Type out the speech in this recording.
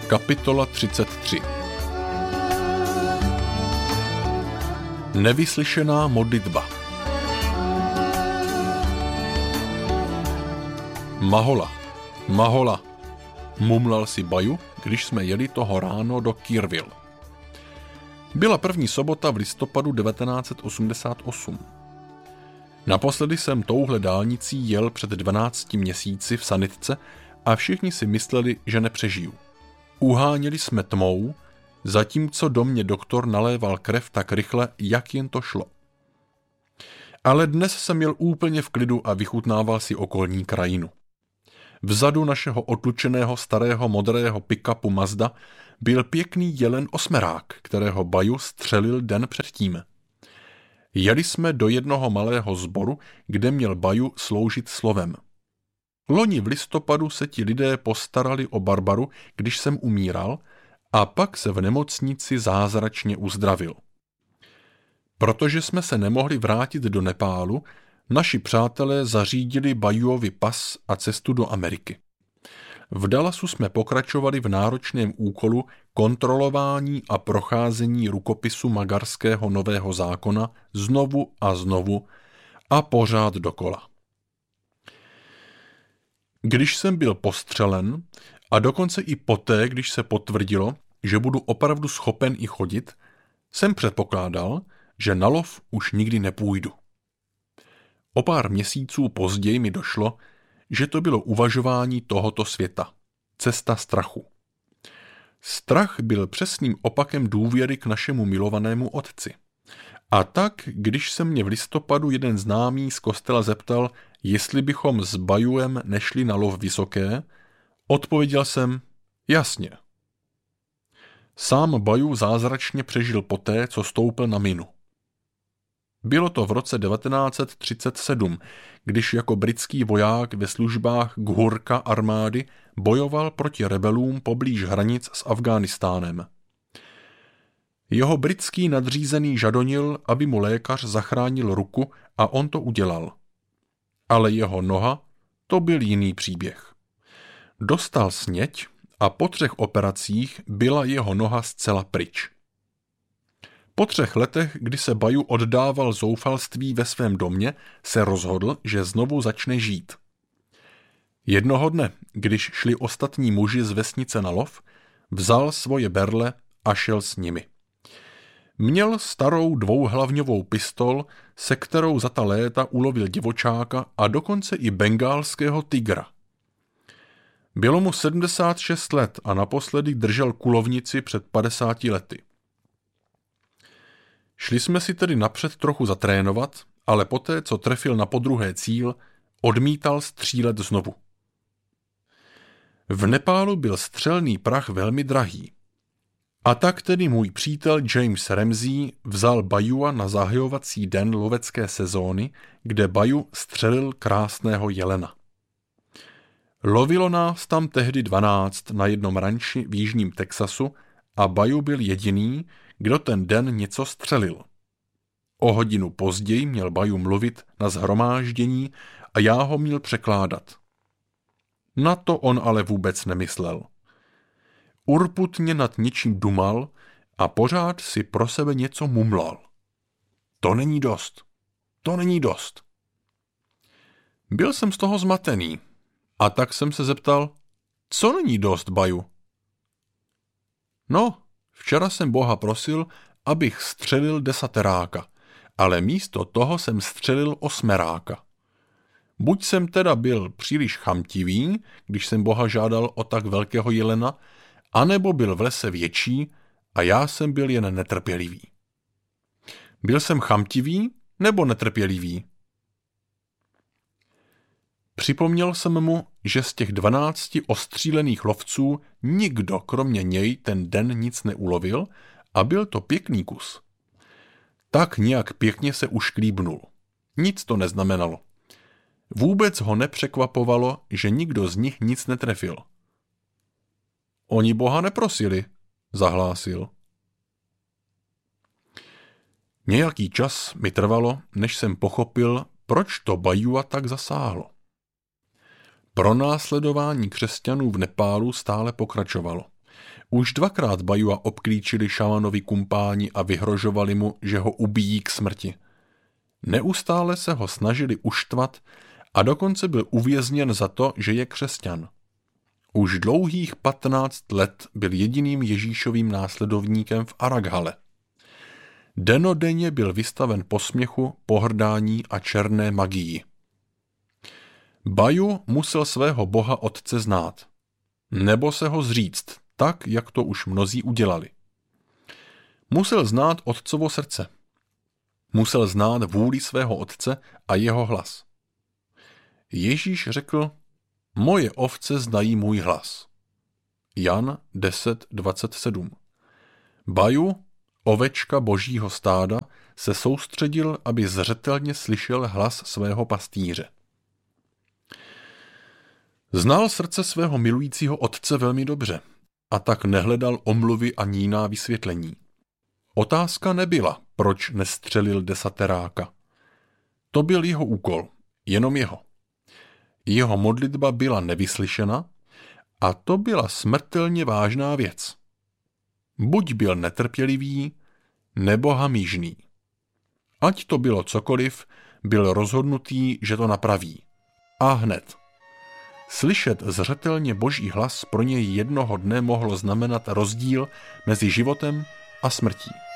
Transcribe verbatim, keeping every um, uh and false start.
Kapitola třicet tři. Nevyslyšená modlitba. Mahola, Mahola, mumlal si Baju, když jsme jeli toho ráno do Kirville. Byla první sobota v listopadu devatenáct set osmdesát osm. Naposledy jsem touhle dálnicí jel před dvanácti měsíci v sanitce a všichni si mysleli, že nepřežiju. Uháněli jsme tmou, zatímco do mě doktor naléval krev tak rychle, jak jen to šlo. Ale dnes jsem jel úplně v klidu a vychutnával si okolní krajinu. Vzadu našeho otlučeného starého modrého pick-upu Mazda byl pěkný jelen osmerák, kterého Baju střelil den předtím. Jeli jsme do jednoho malého sboru, kde měl Baju sloužit slovem. Loni v listopadu se ti lidé postarali o Barbaru, když jsem umíral, a pak se v nemocnici zázračně uzdravil. Protože jsme se nemohli vrátit do Nepálu, naši přátelé zařídili Bajuovi pas a cestu do Ameriky. V Dallasu jsme pokračovali v náročném úkolu kontrolování a procházení rukopisu magarského nového zákona znovu a znovu a pořád dokola. Když jsem byl postřelen a dokonce i poté, když se potvrdilo, že budu opravdu schopen i chodit, jsem předpokládal, že na lov už nikdy nepůjdu. O pár měsíců později mi došlo, že to bylo uvažování tohoto světa, cesta strachu. Strach byl přesným opakem důvěry k našemu milovanému otci. A tak, když se mě v listopadu jeden známý z kostela zeptal, jestli bychom s Bajuem nešli na lov vysoké, odpověděl jsem, jasně. Sám Baju zázračně přežil poté, co stoupil na minu. Bylo to v roce devatenáct set třicet sedm, když jako britský voják ve službách Ghurka armády bojoval proti rebelům poblíž hranic s Afghánistánem. Jeho britský nadřízený žadonil, aby mu lékař zachránil ruku, a on to udělal. Ale jeho noha, to byl jiný příběh. Dostal sněť a po třech operacích byla jeho noha zcela pryč. Po třech letech, kdy se Baju oddával zoufalství ve svém domě, se rozhodl, že znovu začne žít. Jednoho dne, když šli ostatní muži z vesnice na lov, vzal svoje berle a šel s nimi. Měl starou dvouhlavňovou pistol, se kterou za ta léta ulovil divočáka a dokonce i bengálského tygra. Bylo mu sedmdesát šest let a naposledy držel kulovnici před padesáti lety. Šli jsme si tedy napřed trochu zatrénovat, ale poté, co trefil na podruhé cíl, odmítal střílet znovu. V Nepálu byl střelný prach velmi drahý. A tak tedy můj přítel James Ramsey vzal Bajua na zahajovací den lovecké sezóny, kde Baju střelil krásného jelena. Lovilo nás tam tehdy dvanáct na jednom ranči v jižním Texasu a Baju byl jediný, kdo ten den něco střelil. O hodinu později měl Baju mluvit na shromáždění a já ho měl překládat. Na to on ale vůbec nemyslel. Urputně nad něčím dumal a pořád si pro sebe něco mumlal. To není dost. To není dost. Byl jsem z toho zmatený a tak jsem se zeptal, co není dost, Baju? No, včera jsem Boha prosil, abych střelil desateráka, ale místo toho jsem střelil osmeráka. Buď jsem teda byl příliš chamtivý, když jsem Boha žádal o tak velkého jelena, anebo byl v lese větší a já jsem byl jen netrpělivý. Byl jsem chamtivý nebo netrpělivý? Připomněl jsem mu, že z těch dvanácti ostřílených lovců nikdo kromě něj ten den nic neulovil a byl to pěkný kus. Tak nějak pěkně se ušklíbnul. Nic to neznamenalo. Vůbec ho nepřekvapovalo, že nikdo z nich nic netrefil. Oni Boha neprosili, zahlásil. Nějaký čas mi trvalo, než jsem pochopil, proč to Bajua tak zasáhlo. Pronásledování křesťanů v Nepálu stále pokračovalo. Už dvakrát Bajua obklíčili šamanovi kumpáni a vyhrožovali mu, že ho ubijí k smrti. Neustále se ho snažili uštvat a dokonce byl uvězněn za to, že je křesťan. Už dlouhých patnáct let byl jediným Ježíšovým následovníkem v Araghale. Denodenně byl vystaven posměchu, pohrdání a černé magii. Baju musel svého boha otce znát, nebo se ho zříct, tak, jak to už mnozí udělali. Musel znát otcovo srdce. Musel znát vůli svého otce a jeho hlas. Ježíš řekl, moje ovce znají můj hlas. Jan deset dvacet sedm. Baju, ovečka božího stáda, se soustředil, aby zřetelně slyšel hlas svého pastýře. Znal srdce svého milujícího otce velmi dobře a tak nehledal omluvy ani jiná vysvětlení. Otázka nebyla, proč nestřelil desateráka. To byl jeho úkol, jenom jeho. Jeho modlitba byla nevyslyšena a to byla smrtelně vážná věc. Buď byl netrpělivý, nebo hamižný. Ať to bylo cokoliv, byl rozhodnutý, že to napraví. A hned. Slyšet zřetelně boží hlas pro něj jednoho dne mohlo znamenat rozdíl mezi životem a smrtí.